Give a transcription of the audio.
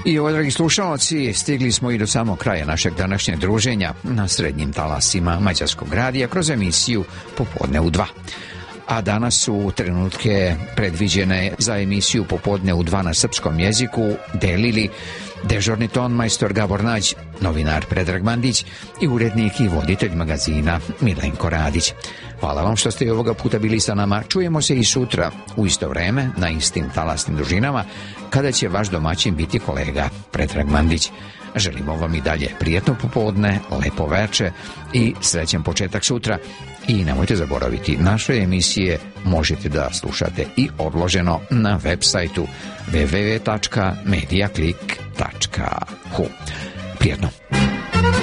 I ovo, dragi slušalci, stigli smo i do samog kraja našeg današnjeg druženja na srednjim talasima Mađarskog radija kroz emisiju Popodne u 2. A danas su trenutke predviđene za emisiju Popodne u 2 na srpskom jeziku delili dežurni tonmajstor Gabor Nađ, novinar Predrag Mandić i urednik i voditelj magazina Milenko Radić. Hvala vam što ste i ovoga puta bili sa nama. Čujemo se i sutra u isto vreme na istim talasnim dužinama kada će vaš domaćin biti kolega Predrag Mandić. Želimo vam i dalje prijatno popodne, lepo veče i srećan početak sutra. I nemojte zaboraviti, naše emisije možete da slušate i odloženo na web sajtu www.mediaclick.hu. Prijetno!